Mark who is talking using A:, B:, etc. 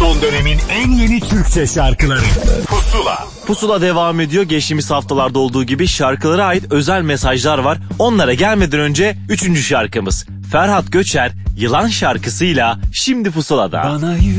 A: Son dönemin en yeni Türkçe şarkıları Pusula.
B: Pusula devam ediyor. Geçtiğimiz haftalarda olduğu gibi şarkılara ait özel mesajlar var. Onlara gelmeden önce 3. şarkımız. Ferhat Göçer Yılan şarkısıyla şimdi Pusula'da.
C: Bana